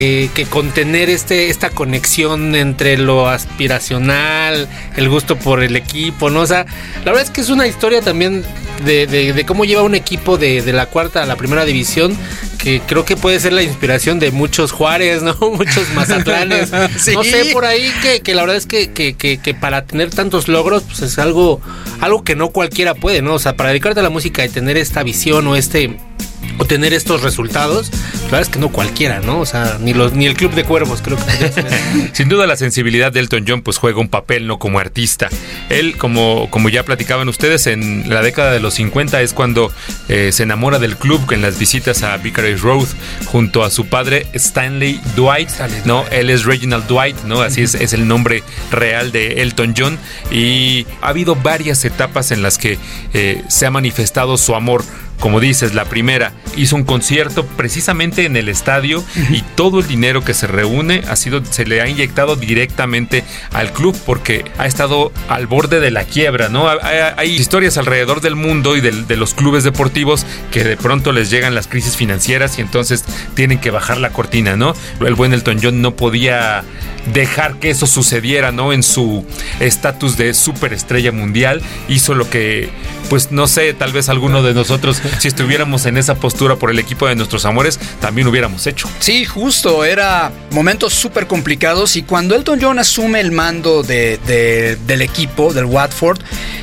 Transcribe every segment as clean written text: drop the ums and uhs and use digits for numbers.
que contener esta conexión entre lo aspiracional, el gusto por el equipo, ¿no? O sea, la verdad es que es una historia también de cómo lleva un equipo de la cuarta a la primera división, que creo que puede ser la inspiración de muchos Juárez, ¿no? Muchos Mazatlanes. Sí. No sé, por ahí que la verdad es que para tener tantos logros, pues es algo que no cualquiera puede, ¿no? O sea, para dedicarte a la música y tener esta visión o tener estos resultados, la verdad es que no cualquiera, ¿no? O sea, ni el Club de Cuervos, creo que sin duda la sensibilidad de Elton John pues juega un papel, ¿no? Como artista. Él, como ya platicaban ustedes, en la década de los 50 es cuando se enamora del club en las visitas a Vicarage Road junto a su padre Stanley Dwight, ¿no? Él es Reginald Dwight, ¿no? Así es el nombre real de Elton John, y ha habido varias etapas en las que se ha manifestado su amor. Como dices, la primera, hizo un concierto precisamente en el estadio y todo el dinero que se reúne se le ha inyectado directamente al club porque ha estado al borde de la quiebra, ¿no? Hay historias alrededor del mundo y de los clubes deportivos que de pronto les llegan las crisis financieras y entonces tienen que bajar la cortina, ¿no? El buen Elton John no podía dejar que eso sucediera, ¿no? En su estatus de superestrella mundial hizo lo que, pues no sé, tal vez alguno de nosotros, si estuviéramos en esa postura por el equipo de nuestros amores, también hubiéramos hecho. Sí, justo, era momentos súper complicados, y cuando Elton John asume el mando del equipo, del Watford,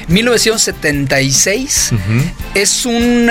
1976, es un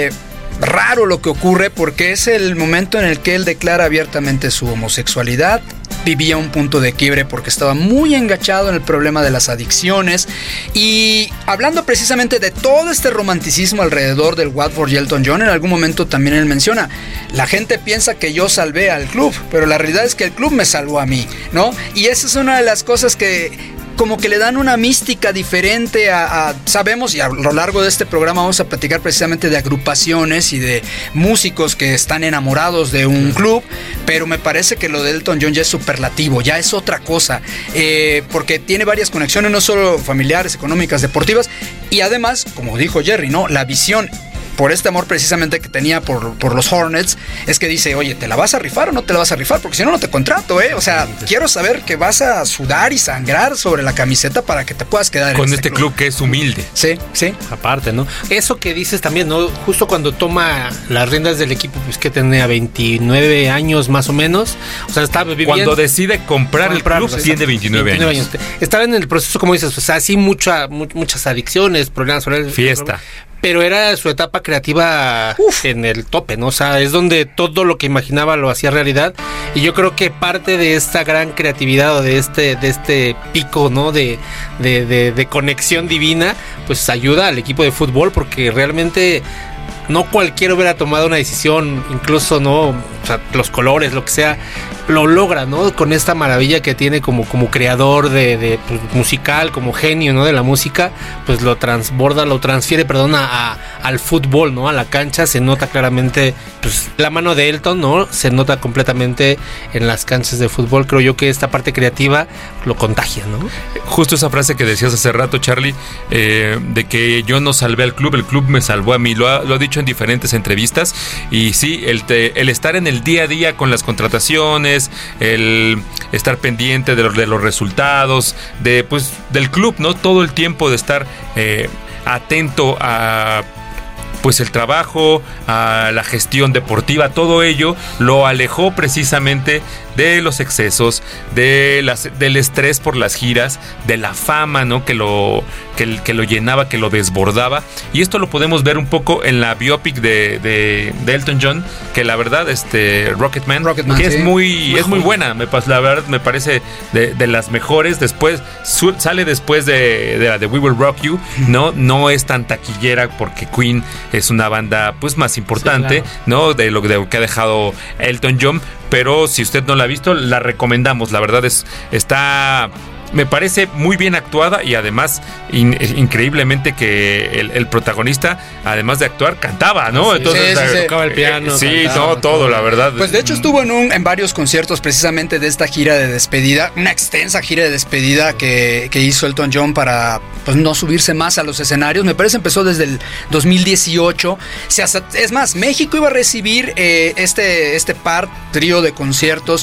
raro lo que ocurre porque es el momento en el que él declara abiertamente su homosexualidad. Vivía un punto de quiebre porque estaba muy engachado en el problema de las adicciones, y hablando precisamente de todo este romanticismo alrededor del Watford y Elton John, en algún momento también él menciona: la gente piensa que yo salvé al club, pero la realidad es que el club me salvó a mí, ¿no? Y esa es una de las cosas que como que le dan una mística diferente sabemos, y a lo largo de este programa vamos a platicar precisamente de agrupaciones y de músicos que están enamorados de un club, pero me parece que lo de Elton John ya es superlativo, ya es otra cosa, porque tiene varias conexiones, no solo familiares, económicas, deportivas, y además, como dijo Jerry, ¿no? La visión, por este amor precisamente que tenía por los Hornets, es que dice: oye, ¿te la vas a rifar o no te la vas a rifar? Porque si no, no te contrato, ¿eh? O sea, quiero saber que vas a sudar y sangrar sobre la camiseta para que te puedas quedar con este club que es humilde. Sí, sí. Aparte, ¿no? Eso que dices también, ¿no? Justo cuando toma las riendas del equipo, pues que tenía 29 años más o menos. O sea, estaba viviendo. Cuando decide comprar el club, tiene 29 años. Estaba en el proceso, como dices, o sea, sí, muchas adicciones, problemas sobre el fiesta. Pero era su etapa creativa en el tope, ¿no? O sea, es donde todo lo que imaginaba lo hacía realidad. Y yo creo que parte de esta gran creatividad o de este pico, ¿no? De conexión divina, pues ayuda al equipo de fútbol, porque realmente no cualquiera hubiera tomado una decisión, incluso, ¿no? O sea, los colores, lo que sea, lo logra, ¿no? Con esta maravilla que tiene como creador de pues, musical, como genio, ¿no? De la música, pues lo transfiere, al fútbol, ¿no? A la cancha. Se nota claramente, pues, la mano de Elton, ¿no? Se nota completamente en las canchas de fútbol. Creo yo que esta parte creativa lo contagia, ¿no? Justo esa frase que decías hace rato, Charlie, de que yo no salvé al club, el club me salvó a mí, lo ha dicho en diferentes entrevistas. Y sí, el estar en el día a día con las contrataciones, el estar pendiente de los resultados del club, ¿no? Todo el tiempo de estar atento a pues el trabajo, a la gestión deportiva, todo ello lo alejó precisamente de los excesos, del estrés por las giras, de la fama, ¿no? que lo llenaba, que lo desbordaba. Y esto lo podemos ver un poco en la biopic de Elton John, que la verdad, Rocketman, que sí, es muy buena. La verdad me parece de las mejores. Después sale después de la de We Will Rock You, no es tan taquillera porque Queen es una banda pues más importante, sí, claro, ¿no? De lo que ha dejado Elton John. Pero si usted no la ha visto, la recomendamos. La verdad está me parece muy bien actuada y además increíblemente que el protagonista, además de actuar, cantaba, ¿no? Sí, entonces tocaba el piano. Sí, cantaba, todo, la verdad. Pues de hecho estuvo en varios conciertos precisamente de esta gira de despedida, una extensa gira de despedida que hizo Elton John para pues no subirse más a los escenarios. Me parece empezó desde el 2018. Es más, México iba a recibir este trío de conciertos